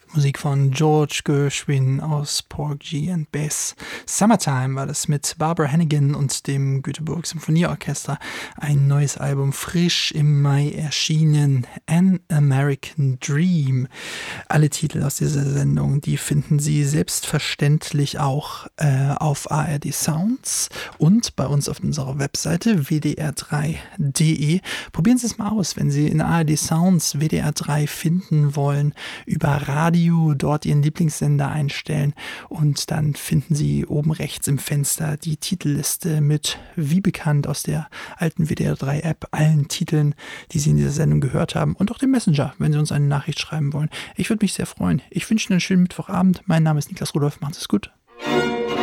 Musik von George Gershwin aus Porgy and Bess. Summertime war das mit Barbara Hannigan und dem Göteborg Symphonieorchester. Ein neues Album, frisch im Mai erschienen. An American Dream. Alle Titel aus dieser Sendung, die finden Sie selbstverständlich auch auf ARD Sounds und bei uns auf unserer Webseite wdr3.de. Probieren Sie es mal aus, wenn Sie in ARD Sounds WDR3 finden wollen, über Radio dort Ihren Lieblingssender einstellen und dann finden Sie oben rechts im Fenster die Titelliste mit, wie bekannt aus der alten WDR3-App, allen Titeln, die Sie in dieser Sendung gehört haben und auch dem Messenger, wenn Sie uns eine Nachricht schreiben wollen. Ich würde mich sehr freuen. Ich wünsche Ihnen einen schönen Mittwochabend. Mein Name ist Niklas Rudolph. Macht es gut.